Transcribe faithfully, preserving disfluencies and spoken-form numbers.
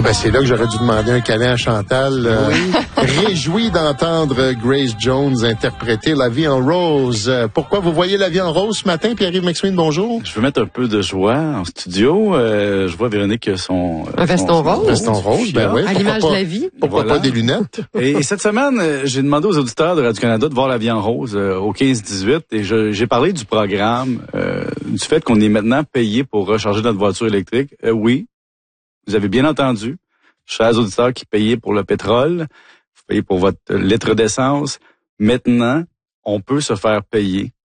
ben c'est là que j'aurais dû demander un câlin à Chantal. Euh, oui. Réjoui d'entendre Grace Jones interpréter La vie en rose. Euh, pourquoi vous voyez La vie en rose ce matin, Pierre-Yves McSween, bonjour. Je veux mettre un peu de joie en studio. Euh, je vois Véronique son... Un veston son, rose. Un veston rose, ben oui. À l'image pas, de la vie. Pourquoi Voilà. pas des lunettes? Et, et cette semaine, euh, j'ai demandé aux auditeurs de Radio-Canada de voir La vie en rose euh, au quinze dix-huit et je, j'ai parlé du programme, euh, du fait qu'on est maintenant payé pour recharger notre voiture électrique. Euh, oui, vous avez bien entendu, chers auditeurs qui payaient pour le pétrole, vous payez pour votre litre d'essence. Maintenant, on peut se faire payer